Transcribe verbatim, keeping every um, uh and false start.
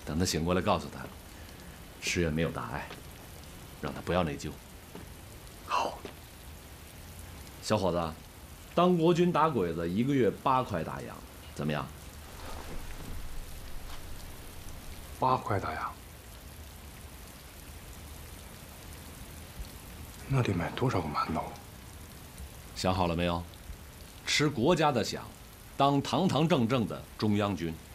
等他醒过来，告诉他，石原没有大碍，让他不要内疚。 好。 小伙子，当国军打鬼子，一个月八块大洋，怎么样？ 八块大洋，那得买多少个馒头？ 想好了没有？吃国家的饷，当堂堂正正的中央军。